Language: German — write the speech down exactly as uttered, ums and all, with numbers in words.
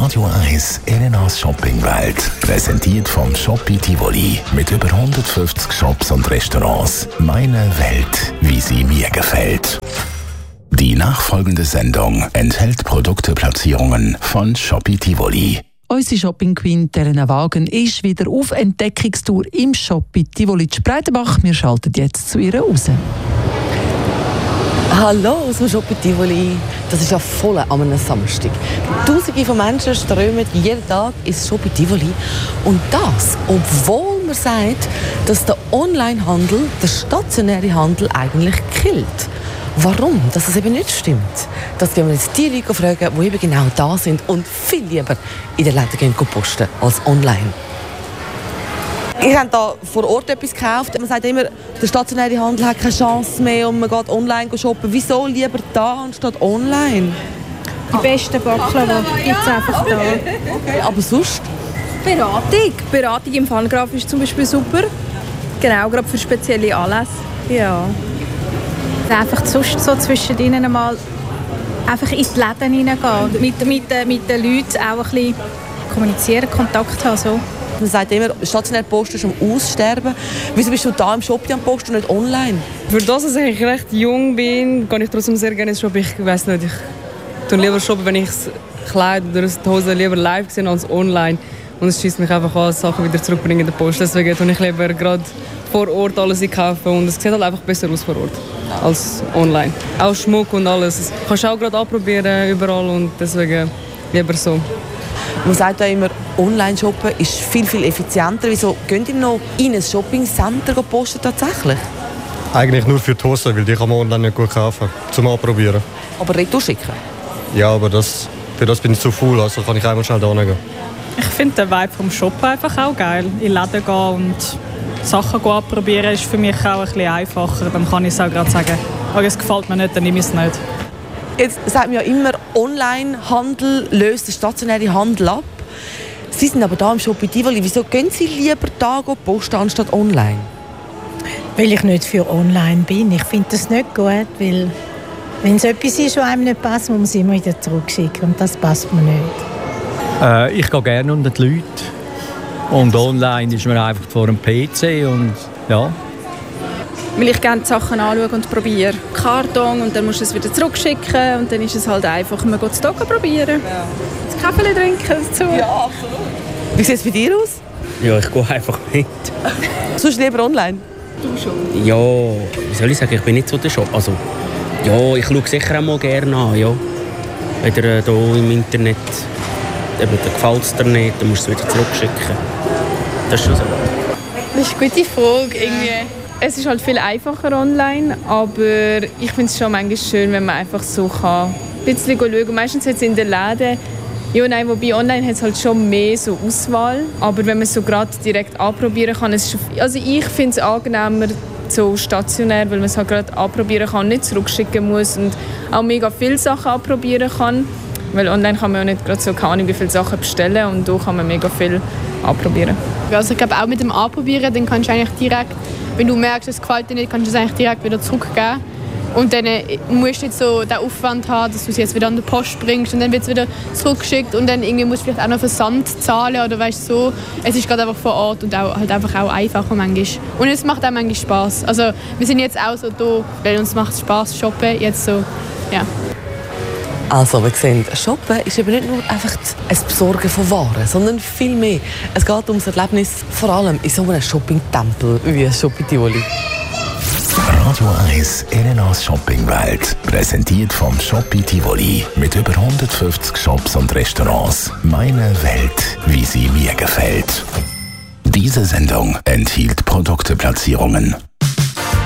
Radio eins Elenas Shoppingwelt. Präsentiert vom Shoppi Tivoli. Mit über hundertfünfzig Shops und Restaurants. Meine Welt, wie sie mir gefällt. Die nachfolgende Sendung enthält Produkteplatzierungen von Shoppi Tivoli. Unsere Shopping Queen Terena Wagen ist wieder auf Entdeckungstour im Shoppi Tivoli Breitenbach. Wir schalten jetzt zu ihr raus. Hallo aus dem Shoppi Tivoli. Das ist ja voll an einem Samstag. Tausende von Menschen strömen jeden Tag ins Shoppi Tivoli. Und das, obwohl man sagt, dass der Onlinehandel, der stationäre Handel eigentlich killt. Warum dass das eben nicht stimmt, das gehen wir jetzt die Leute fragen, die eben genau da sind und viel lieber in den Läden gehen posten als online. Ich habe hier vor Ort etwas gekauft. Man sagt immer, der stationäre Handel hat keine Chance mehr und man geht online shoppen. Wieso lieber da anstatt online? Die besten Baklava gibt es einfach da. Okay, aber sonst? Beratung. Beratung im Pfannengraf ist zum Beispiel super. Genau, gerade für spezielle Anlässe. Ja. Einfach sonst so zwischen ihnen mal einfach in die Läden hineingehen. Mit, mit, mit den Leuten auch ein bisschen kommunizieren, Kontakt haben. So. Man sagt immer, stationär Posten ist am Aussterben. Wieso bist du da im Shop am Posten und nicht online? Für das, dass ich recht jung bin, gehe ich trotzdem sehr gerne ins Shop. Ich weiß nicht, ich tue lieber shoppen, wenn ich das Kleid oder die Hose lieber live sehe als online. Und es schießt mich einfach an, Sachen wieder zurückbringen in der Post. Deswegen tue ich lieber gerade vor Ort alles einkaufen und es sieht halt einfach besser aus vor Ort als online. Auch Schmuck und alles. Das kannst du auch gerade anprobieren überall und deswegen lieber so. Man sagt ja immer, Online-Shoppen ist viel, viel effizienter. Wieso gehen ihr noch in ein Shopping-Center posten tatsächlich? Eigentlich nur für die Hose, weil die kann man online nicht gut kaufen, zum Anprobieren. Aber retour schicken? Ja, aber das, für das bin ich zu faul, also kann ich einmal schnell da hingehen. Ich finde den Vibe vom Shoppen einfach auch geil. In Läden gehen und Sachen anprobieren ist für mich auch ein bisschen einfacher. Dann kann ich es auch gerade sagen, oh, es gefällt mir nicht, dann nehme ich es nicht. Jetzt sagt man ja immer, Online-Handel löst den stationären Handel ab. Sie sind aber da im Shoppi Tivoli. Wieso gehen Sie lieber da posten anstatt online? Weil ich nicht für online bin. Ich finde das nicht gut, weil wenn es etwas ist, was einem nicht passt, muss man es immer wieder zurückschicken. Und das passt mir nicht. Äh, ich gehe gerne unter die Leute. Und online ist man einfach vor dem P C und ja. Weil ich gerne die Sachen anschaue und probiere. Karton und dann musst du es wieder zurückschicken und dann ist es halt einfach, man geht es hier probieren. Ja. Das Kaffee trinken dazu. Ja, absolut. Wie sieht es bei dir aus? Ja, ich gehe einfach mit. Sonst lieber online? Du schon? Ja, wie soll ich sagen, ich bin nicht so der Shop. Also, ja, ich schaue sicher auch mal gerne an, ja. Wieder hier äh, im Internet, eben, dann gefällt es dir nicht, dann musst du es wieder zurückschicken. Das ist schon so. Das ist eine gute Frage. Irgendwie. Es ist halt viel einfacher online, aber ich finde es schon manchmal schön, wenn man einfach so kann ein bisschen schauen. Meistens jetzt in den Läden, ja, nein, wobei online hat es halt schon mehr so Auswahl, aber wenn man es so gerade direkt anprobieren kann, es ist, also ich finde es angenehmer so stationär, weil man es halt gerade anprobieren kann und nicht zurückschicken muss und auch mega viele Sachen anprobieren kann, weil online kann man ja nicht gerade so, keine Ahnung, wie viele Sachen bestellen und da kann man mega viel anprobieren. Also ich glaube auch mit dem Anprobieren, dann kannst du eigentlich direkt, wenn du merkst, es gefällt dir nicht, kannst du es eigentlich direkt wieder zurückgeben. Und dann musst du nicht so den Aufwand haben, dass du es jetzt wieder an die Post bringst und dann wird es wieder zurückgeschickt und dann irgendwie musst du vielleicht auch noch Versand zahlen oder weißt so. Es ist gerade einfach vor Ort und auch, halt einfach auch einfacher manchmal. Und es macht auch manchmal Spass. Also wir sind jetzt auch so da, weil uns macht es Spass shoppen, jetzt so, ja. Also, wir sehen, Shoppen ist eben nicht nur einfach ein Besorgen von Waren, sondern viel mehr. Es geht um das Erlebnis, vor allem in so einem Shopping-Tempel wie Shoppi Tivoli. Radio eins Elenas Shoppingwelt. Präsentiert vom Shoppi Tivoli. Mit über hundertfünfzig Shops und Restaurants. Meine Welt, wie sie mir gefällt. Diese Sendung enthielt Produkteplatzierungen.